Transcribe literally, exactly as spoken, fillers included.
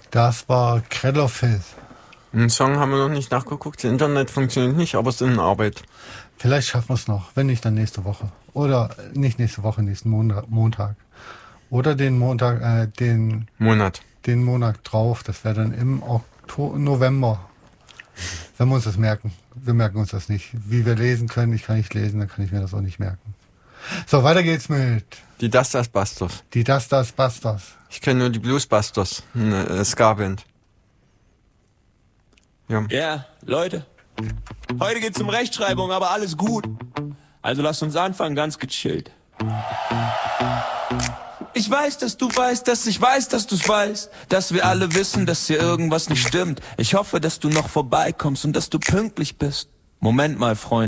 Das war Krellofilth. Den Song haben wir noch nicht nachgeguckt. Das Internet funktioniert nicht, aber es ist in Arbeit. Vielleicht schaffen wir es noch. Wenn nicht, dann nächste Woche. Oder nicht nächste Woche, nächsten Montag. Oder den Montag, äh, den Monat. Den Monat drauf. Das wäre dann im Oktober, November. Wenn wir uns das merken. Wir merken uns das nicht. Wie wir lesen können, ich kann nicht lesen, dann kann ich mir das auch nicht merken. So, weiter geht's mit Die Dusters Busters. Die Dusters Busters. Ich kenne nur die Blues Busters, eine Ska-Band. Ja. Ja, Leute. Heute geht's um Rechtschreibung, aber alles gut. Also lasst uns anfangen, ganz gechillt. Ich weiß, dass du weißt, dass ich weiß, dass du's weißt, dass wir alle wissen, dass hier irgendwas nicht stimmt. Ich hoffe, dass du noch vorbeikommst und dass du pünktlich bist. Moment mal, Freund.